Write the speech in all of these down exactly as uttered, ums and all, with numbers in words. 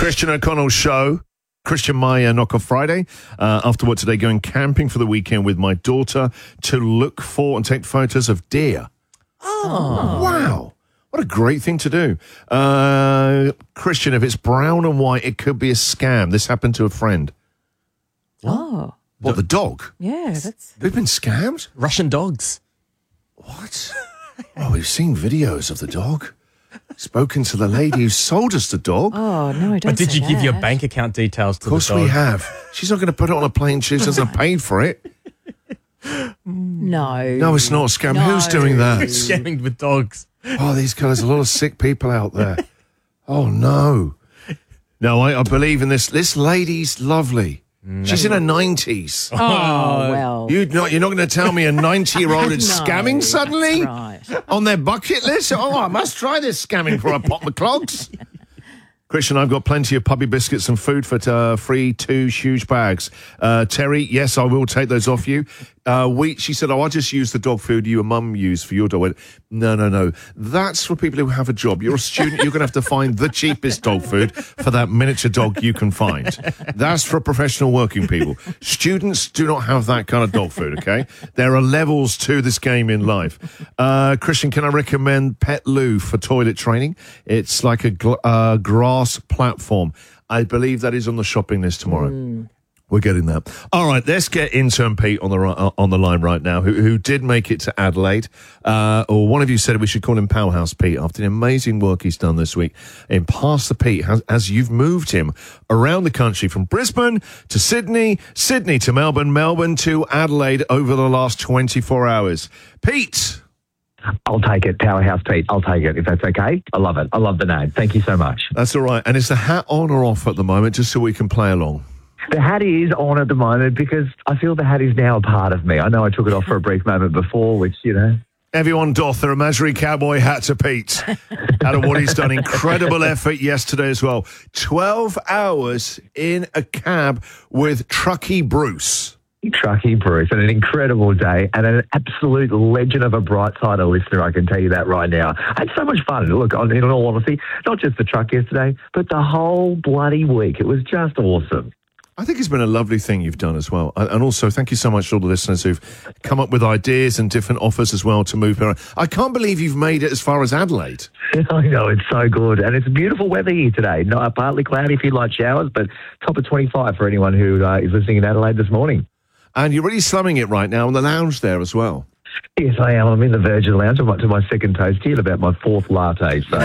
Christian O'Connell Show. Christian, my uh, knock-off Friday. Uh, after work today, going camping for the weekend with my daughter to look for and take photos of deer. Oh. Wow. What a great thing to do. Uh, Christian, if it's brown and white, it could be a scam. This happened to a friend. Oh. What, the dog? Yeah, that's... They've been scammed? Russian dogs. What? Oh, we've seen videos of the dog. Spoken to the lady who sold us the dog. Oh, no, don't But did say you give your that. bank account details to Of course the dog? we have. She's not going to put it on a plane. She hasn't paid for it. No. No, it's not a scam. No. Who's doing that? Scamming with dogs. Oh, these guys, a lot of sick people out there. Oh, no. No, I, I believe in this. This lady's lovely. She's in her nineties. Oh, well. You not, you're not going to tell me a ninety-year-old is No, scamming suddenly? that's right. On their bucket list? Oh, I must try this scamming for a pop of clogs. Christian, I've got plenty of puppy biscuits and food for uh, free two huge bags. Uh, Terry, yes, I will take those off you. Uh, we, she said, oh, I'll just use the dog food you and mum use for your dog. I went, no, no, no. That's for people who have a job. You're a student. You're going to have to find the cheapest dog food for that miniature dog you can find. That's for professional working people. Students do not have that kind of dog food, okay? There are levels to this game in life. Uh, Christian, can I recommend Pet Loo for toilet training? It's like a gl- uh, grass platform. I believe that is on the shopping list tomorrow. Mm. We're getting that. All right, let's get intern Pete on the uh, on the line right now, who who did make it to Adelaide. Uh, or one of you said we should call him Powerhouse Pete after the amazing work he's done this week in Pass the Pete, as, as you've moved him around the country from Brisbane to Sydney, Sydney to Melbourne, Melbourne to Adelaide over the last twenty-four hours. Pete. I'll take it, Powerhouse Pete. I'll take it, if that's okay. I love it. I love the name. Thank you so much. That's all right. And is the hat on or off at the moment, just so we can play along? The hat is on at the moment because I feel the hat is now a part of me. I know I took it off for a brief moment before, which, you know. Everyone doth their imaginary cowboy hat to Pete. Out of what he's done. Incredible effort yesterday as well. twelve hours in a cab with Truckee Bruce. Truckee Bruce, and an incredible day, and an absolute legend of a Brightsider listener, I can tell you that right now. I had so much fun. Look, in all honesty, not just the truck yesterday, but the whole bloody week. It was just awesome. I think it's been a lovely thing you've done as well. And also, thank you so much to all the listeners who've come up with ideas and different offers as well to move around. I can't believe you've made it as far as Adelaide. I know, it's so good. And it's beautiful weather here today. Not partly cloudy if you like showers, but top of twenty-five for anyone who uh, is listening in Adelaide this morning. And you're really slumming it right now in the lounge there as well. Yes, I am. I'm in the Virgin Lounge. I'm up to my second toast here, about my fourth latte. So,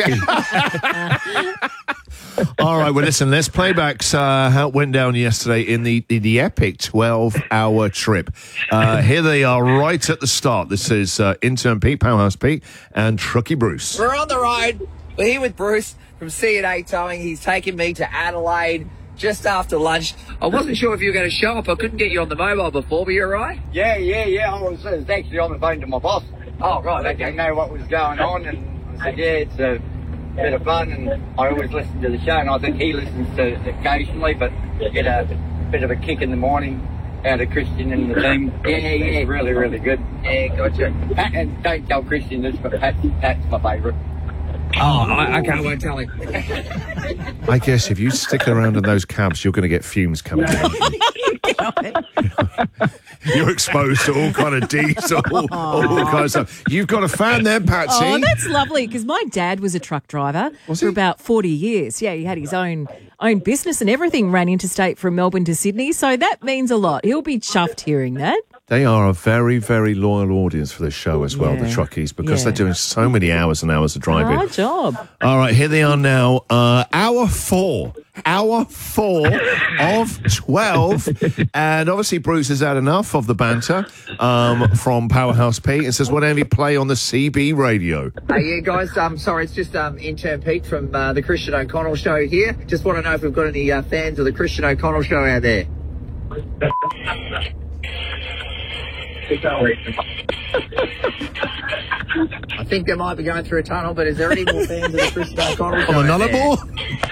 all right. Well, listen. Let's play back uh, how it went down yesterday in the the, the epic twelve-hour trip. Uh, here they are, right at the start. This is uh, intern Pete, Powerhouse Pete, and Truckee Bruce. We're on the road. We're here with Bruce from C and A Towing. He's taking me to Adelaide just after lunch. I wasn't sure if you were going to show up. I couldn't get you on the mobile before, but you're all right? Yeah, yeah, yeah. I was, I was actually on the phone to my boss. Oh, right, I okay. didn't know what was going on, and I said, yeah, it's a bit of fun, and I always listen to the show, and I think he listens to it occasionally, but get a bit of a kick in the morning out of Christian and the team. Yeah, yeah, yeah. It's really, really good. Yeah, gotcha. Pat, and don't tell Christian this, but Pat's, Pat's my favourite. Oh, I, okay, I won't tell him. I guess if you stick around in those cabs, you're going to get fumes coming in. You're exposed to all kind of diesel, all kind of stuff. You've got a fan there, Patsy. Oh, that's lovely, because my dad was a truck driver Was for he? about forty years. Yeah, he had his own own business and everything, ran interstate from Melbourne to Sydney, so that means a lot. He'll be chuffed hearing that. They are a very, very loyal audience for this show as well, Yeah. the Truckies, because Yeah. they're doing so many hours and hours of driving. Our job. All right, here they are now. Uh, hour four. Hour four of twelve. And obviously Bruce has had enough of the banter um, from Powerhouse Pete and says, whatever you play on the C B radio. Hey, yeah, guys, um, sorry, it's just um, intern Pete from uh, the Christian O'Connell Show here. Just want to know if we've got any uh, fans of the Christian O'Connell Show out there. I think they might be going through a tunnel, but is there any more fans of the Christian O'Connell Show On the out there? Nullarbor?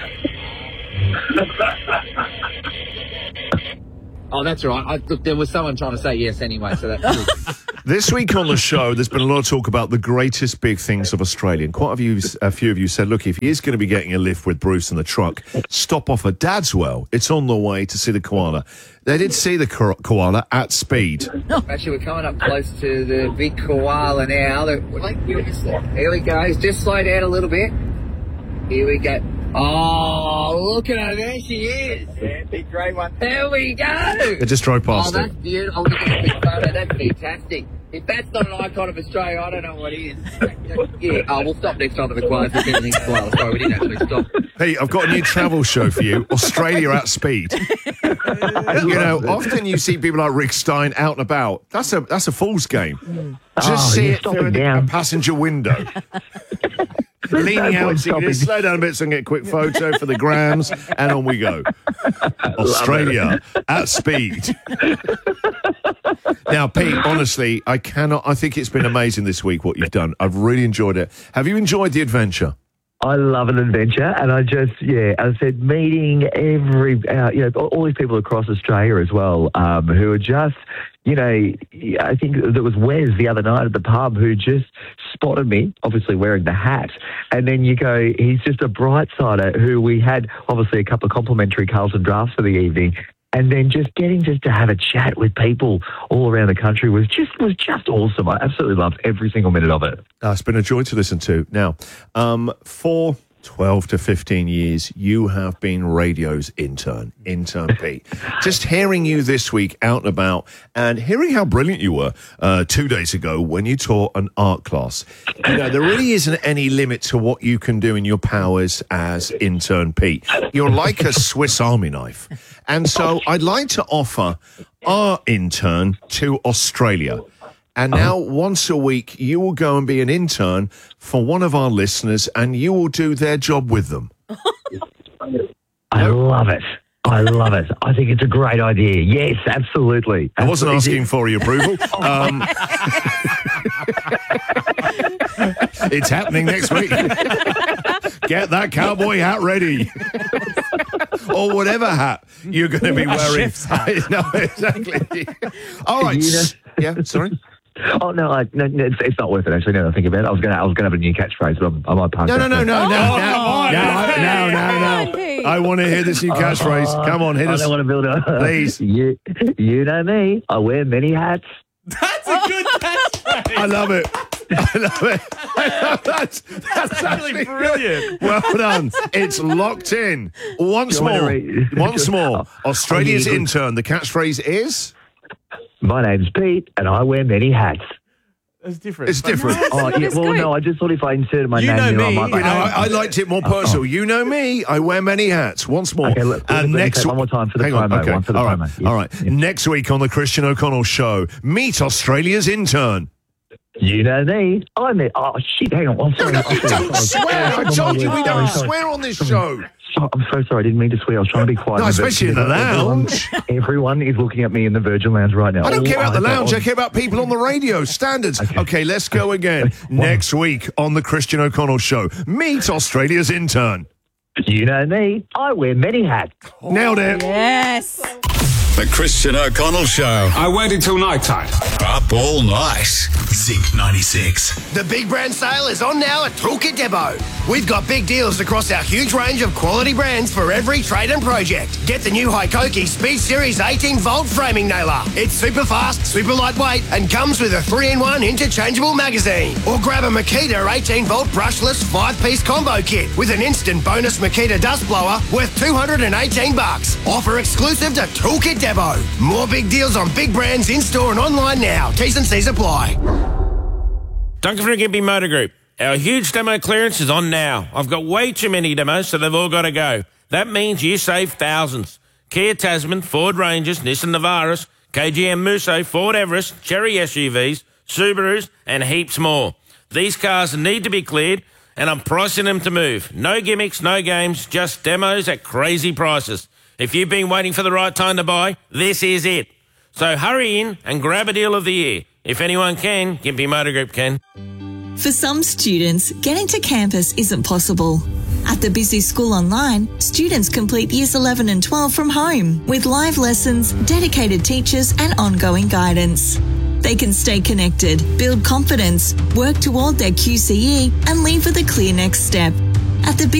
Oh, that's all right. I, look, there was someone trying to say yes anyway, so that's good. This week on the show, there's been a lot of talk about the greatest big things of Australia. And quite a few, a few of you said, look, if he is going to be getting a lift with Bruce in the truck, stop off at Dadswell. It's on the way to see the koala. They did see the ko- koala at speed. Actually, we're coming up close to the big koala now. Here we go. Just slow down a little bit. Here we go. Oh, look at her. There she is. Yeah, big grey one. There we go. They just drove Oh, past that's it. beautiful. Look at this big photo. That's fantastic. If that's not an icon of Australia, I don't know what is. Yeah. Oh, we'll stop next time at the koalas. We're getting these koalas. Sorry, we didn't actually stop. Hey, I've got a new travel show for you, Australia at Speed. You know, often you see people like Rick Stein out and about. That's a that's a fool's game. Just Oh, see you're it through stopping the down. passenger window. Leaning out, so you can just slow down a bit so I can get a quick photo for the grams, and on we go. Australia at speed. Now, Pete, honestly, I cannot, I think it's been amazing this week what you've done. I've really enjoyed it. Have you enjoyed the adventure? I love an adventure, and I just, yeah, as I said, meeting every, uh, you know, all all these people across Australia as well, um, who are just, you know, I think there was Wes the other night at the pub who just spotted me, obviously wearing the hat, and then you go, he's just a bright sider who we had, obviously, a couple of complimentary Carlton drafts for the evening. And then just getting just to have a chat with people all around the country was just was just awesome. I absolutely loved every single minute of it. Uh, it's been a joy to listen to. Now, um, for twelve to fifteen years, you have been radio's intern, intern Pete. Just hearing you this week out and about and hearing how brilliant you were uh, two days ago when you taught an art class. You know, there really isn't any limit to what you can do in your powers as intern Pete. You're like a Swiss Army knife. And so I'd like to offer our intern to Australia. And now, once a week, you will go and be an intern for one of our listeners, and you will do their job with them. I love it. I love it. I think it's a great idea. Yes, absolutely. I wasn't asking for your approval. Um, it's happening next week. Get that cowboy hat ready. Or whatever hat you're going to be wearing. chef's hat. No, exactly. All right. You know- Yeah, sorry. Oh no, I, no, no it's, it's not worth it. Actually, now that I think about it, I was gonna, I was gonna have a new catchphrase, but I'm, I might pass. No, no, that no, first. no, no, no, on. no, no, no, Pete. no. I want to hear this new catchphrase. Come on, hit I us. don't want to build it. Please. You, you know me. I wear many hats. That's a good catchphrase. I love it. I love it. I love that. That's Actually brilliant. Well done. It's locked in. Once Do you want more. me to read- Once more. Australia's Okay, good. intern. The catchphrase is? My name's Pete, and I wear many hats. That's different. It's different. Oh yeah, That's well good. no, I just thought if I inserted my You name, know in, I me, might. you You know, know, I, I liked it more personal. You know me. I wear many hats. Once more. Okay, look, let and me next take one more time for the Hang on, promo, okay. one for the All right. promo. Yes, All right. yes. Next week on the Christian O'Connell Show, meet Australia's intern. You know me. I met. Oh shit! Hang on. I'm sorry. I'm sorry, Don't sorry. swear. I Oh, told you we sorry, don't sorry. swear on this show. So- I'm so sorry. I didn't mean to swear. I was trying to be quiet. No, especially in the Everyone- lounge. Everyone is looking at me in the Virgin Lounge right now. I don't All care about the eyes are lounge. on- I care about people on the radio. Standards. Okay, let's go again. Next week on the Christian O'Connell Show, meet Australia's intern. You know me. I wear many hats. Nailed it. Yes. The Christian O'Connell Show. I waited till night time. Up all night. Zinc ninety-six. The big brand sale is on now at Toolkit Depot. We've got big deals across our huge range of quality brands for every trade and project. Get the new Hykoki Speed Series eighteen volt framing nailer. It's super fast, super lightweight, and comes with a three in one interchangeable magazine. Or grab a Makita eighteen volt brushless five piece combo kit with an instant bonus Makita dust blower worth two hundred eighteen bucks. Offer exclusive to Toolkit Depot. More big deals on big brands in store and online now. T's and C's apply. Duncan from Gimpy Motor Group. Our huge demo clearance is on now. I've got way too many demos, so they've all got to go. That means you save thousands. Kia Tasman, Ford Rangers, Nissan Navaras, K G M Musso, Ford Everest, Cherry S U Vs, Subarus, and heaps more. These cars need to be cleared, and I'm pricing them to move. No gimmicks, no games, just demos at crazy prices. If you've been waiting for the right time to buy, this is it. So hurry in and grab a deal of the year. If anyone can, Gimpy Motor Group can. For some students, getting to campus isn't possible. At the Busy School Online, students complete years eleven and twelve from home with live lessons, dedicated teachers and ongoing guidance. They they can stay connected, build confidence, work toward their Q C E, and leave with a clear next step. At the